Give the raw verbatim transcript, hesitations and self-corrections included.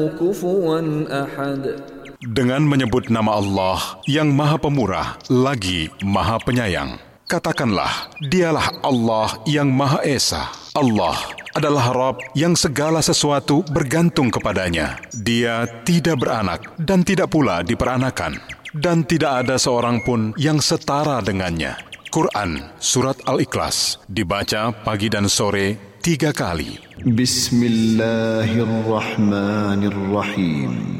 كفوا أحد. Dengan menyebut nama Allah yang Maha Pemurah lagi Maha Penyayang, katakanlah, dialah Allah yang Maha Esa. Allah adalah Rabb yang segala sesuatu bergantung kepadanya. Dia tidak beranak dan tidak pula diperanakan, dan tidak ada seorang pun yang setara dengannya. Quran Surat Al-Ikhlas dibaca pagi dan sore tiga kali. Bismillahirrahmanirrahim.